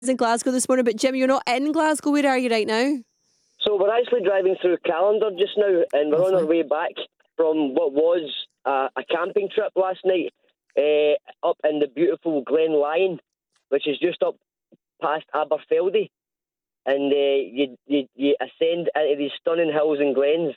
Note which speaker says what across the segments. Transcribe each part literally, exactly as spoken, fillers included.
Speaker 1: in Glasgow this morning, but Jim, you're not in Glasgow. Where are you right now?
Speaker 2: So we're actually driving through Callander just now, and we're
Speaker 1: Lovely.
Speaker 2: on our way back from what was uh, a camping trip last night uh, up in the beautiful Glen Lyon, which is just up past Aberfeldy, and uh, you, you you ascend into these stunning hills and glens.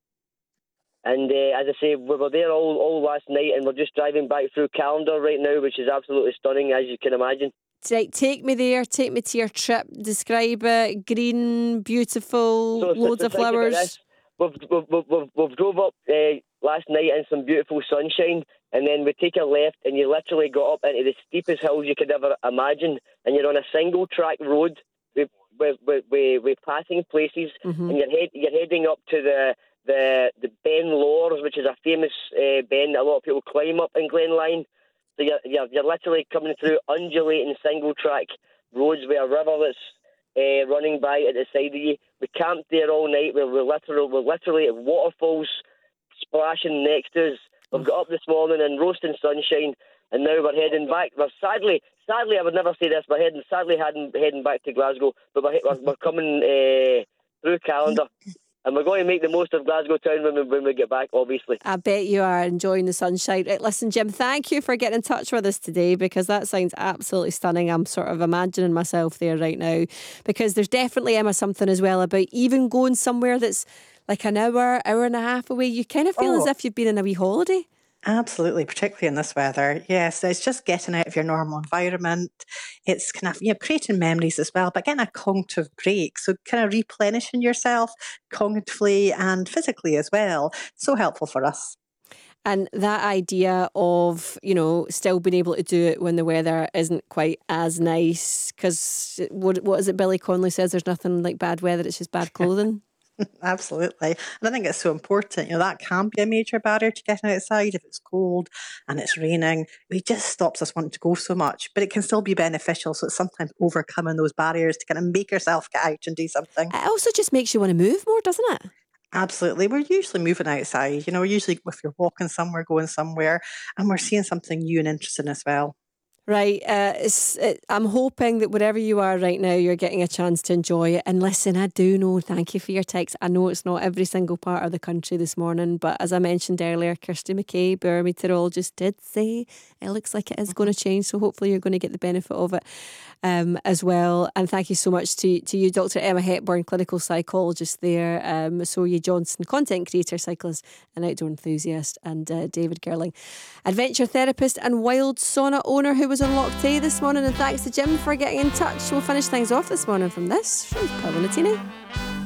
Speaker 2: And uh, as I say, we were there all, all last night, and we're just driving back through Callander right now, which is absolutely stunning, as you can imagine.
Speaker 1: Right, take me there, take me to your trip, describe it. Green, beautiful,
Speaker 2: So,
Speaker 1: loads
Speaker 2: so
Speaker 1: of
Speaker 2: think about
Speaker 1: flowers.
Speaker 2: this. We've, we've, we've, we've, we've drove up uh, last night in some beautiful sunshine, and then we take a left, and you literally got up into the steepest hills you could ever imagine, and you're on a single track road with with, with, with, with passing places,
Speaker 1: Mm-hmm.
Speaker 2: and you're, head, you're heading up to the the, the Ben Lors, which is a famous uh, ben that a lot of people climb up in Glen Lyon. So you're, you're, you're literally coming through undulating single track roads with a river that's uh, running by at the side of you. We camped there all night. We're, we're literally we're literally at waterfalls splashing next to us. We've got up this morning in roasting sunshine, and now we're heading back. We're sadly, sadly, I would never say this. We're heading, sadly, heading, heading back to Glasgow, but we're we're, we're coming uh, through Callander. And we're going to make the most of Glasgow town when we, when we get back, obviously.
Speaker 1: I bet you are enjoying the sunshine. Right, listen, Jim, thank you for getting in touch with us today, because that sounds absolutely stunning. I'm sort of imagining myself there right now, because there's definitely, Emma, something as well about even going somewhere that's like an hour, hour and a half away. You kind of feel
Speaker 3: Oh.
Speaker 1: as if you've been in a wee holiday.
Speaker 3: Absolutely, particularly in this weather. Yes, it's just getting out of your normal environment. It's kind of, you know, creating memories as well, but getting a cognitive break. So kind of replenishing yourself cognitively and physically as well. So helpful for us.
Speaker 1: And that idea of, you know, still being able to do it when the weather isn't quite as nice, because what, what is it Billy Connolly says, there's nothing like bad weather, it's just bad clothing.
Speaker 3: Absolutely. And I think it's so important. You know, that can be a major barrier to getting outside if it's cold and it's raining. It just stops us wanting to go so much, but it can still be beneficial. So it's sometimes overcoming those barriers to kind of make yourself get out and do something.
Speaker 1: It also just makes you want to move more, doesn't it?
Speaker 3: Absolutely. We're usually moving outside. You know, we're usually, if you're walking somewhere, going somewhere, and we're seeing something new and interesting as well.
Speaker 1: Right, uh, it's, it, I'm hoping that wherever you are right now, you're getting a chance to enjoy it. And listen, I do know, thank you for your text. I know it's not every single part of the country this morning, but as I mentioned earlier, Kirsty McKay, our meteorologist, did say it looks like it is going to change. So hopefully you're going to get the benefit of it um, as well. And thank you so much to, to you, Doctor Emma Hepburn, clinical psychologist there, um, Soye Johnson, content creator, cyclist and outdoor enthusiast, and uh, David Girling, adventure therapist and wild sauna owner, who was on Loch Tay this morning. And thanks to Jim for getting in touch. We'll finish things off this morning from this from Paul and Tina.